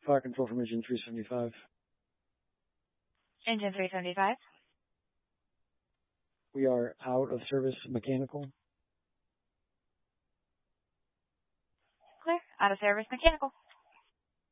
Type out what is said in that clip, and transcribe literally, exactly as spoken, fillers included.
Fire control from engine three seventy-five. Engine three seventy-five. We are out of service mechanical. Clear. Out of service mechanical.